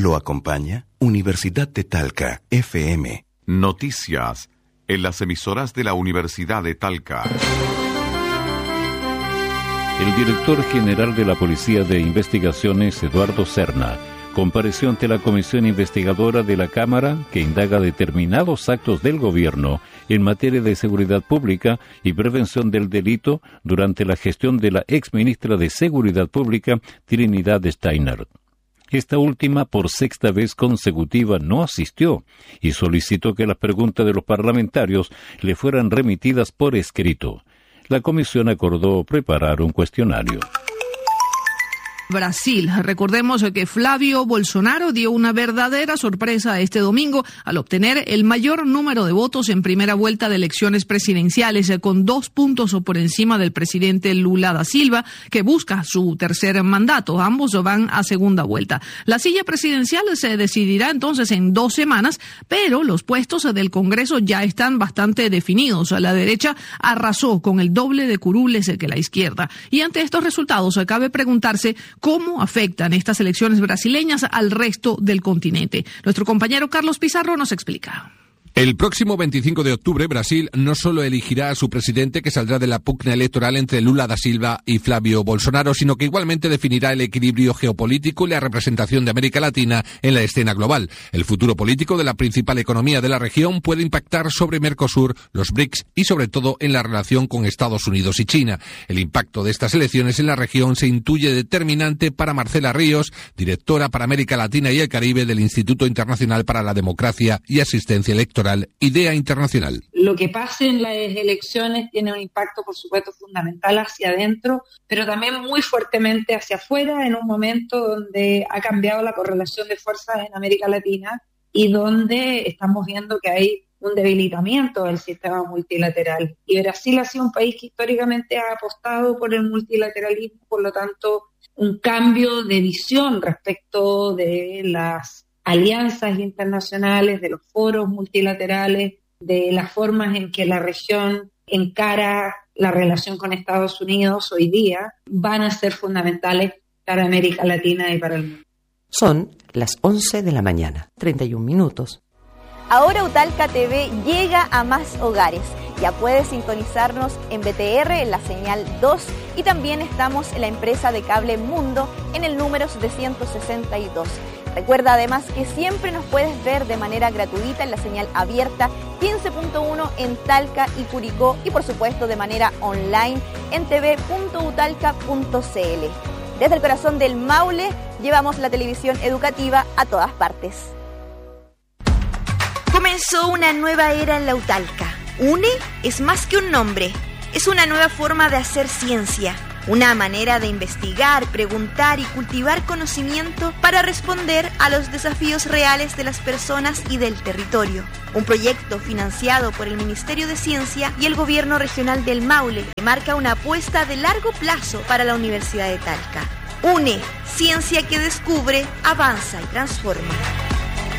Lo acompaña Universidad de Talca, FM. Noticias en las emisoras de la Universidad de Talca. El director general de la Policía de Investigaciones, Eduardo Serna, compareció ante la comisión investigadora de la Cámara que indaga determinados actos del gobierno en materia de seguridad pública y prevención del delito durante la gestión de la exministra de Seguridad Pública, Trinidad Steiner. Esta última, por sexta vez consecutiva, no asistió y solicitó que las preguntas de los parlamentarios le fueran remitidas por escrito. La comisión acordó preparar un cuestionario. Brasil. Recordemos que Flavio Bolsonaro dio una verdadera sorpresa este domingo al obtener el mayor número de votos en primera vuelta de elecciones presidenciales, con 2 puntos por encima del presidente Lula da Silva, que busca su tercer mandato. Ambos van a segunda vuelta. La silla presidencial se decidirá entonces en 2 semanas, pero los puestos del Congreso ya están bastante definidos. La derecha arrasó con el doble de curules que la izquierda. Y ante estos resultados cabe preguntarse cómo afectan estas elecciones brasileñas al resto del continente. Nuestro compañero Carlos Pizarro nos explica. El próximo 25 de octubre, Brasil no solo elegirá a su presidente, que saldrá de la pugna electoral entre Lula da Silva y Flavio Bolsonaro, sino que igualmente definirá el equilibrio geopolítico y la representación de América Latina en la escena global. El futuro político de la principal economía de la región puede impactar sobre Mercosur, los BRICS y sobre todo en la relación con Estados Unidos y China. El impacto de estas elecciones en la región se intuye determinante para Marcela Ríos, directora para América Latina y el Caribe del Instituto Internacional para la Democracia y Asistencia Electoral, IDEA Internacional. Lo que pase en las elecciones tiene un impacto, por supuesto, fundamental hacia adentro, pero también muy fuertemente hacia afuera, en un momento donde ha cambiado la correlación de fuerzas en América Latina y donde estamos viendo que hay un debilitamiento del sistema multilateral. Y Brasil ha sido un país que históricamente ha apostado por el multilateralismo, por lo tanto, un cambio de visión respecto de las alianzas internacionales, de los foros multilaterales, de las formas en que la región encara la relación con Estados Unidos hoy día, van a ser fundamentales para América Latina y para el mundo. Son las 11 de la mañana, 31 minutos. Ahora Utalca TV llega a más hogares. Ya puedes sintonizarnos en BTR en la señal 2 y también estamos en la empresa de cable Mundo en el número 762. Recuerda además que siempre nos puedes ver de manera gratuita en la señal abierta 15.1 en Talca y Curicó y por supuesto de manera online en tv.utalca.cl. Desde el corazón del Maule llevamos la televisión educativa a todas partes. Comenzó una nueva era en la Utalca. UNE es más que un nombre, es una nueva forma de hacer ciencia. Una manera de investigar, preguntar y cultivar conocimiento para responder a los desafíos reales de las personas y del territorio. Un proyecto financiado por el Ministerio de Ciencia y el Gobierno Regional del Maule, que marca una apuesta de largo plazo para la Universidad de Talca. UNE, ciencia que descubre, avanza y transforma.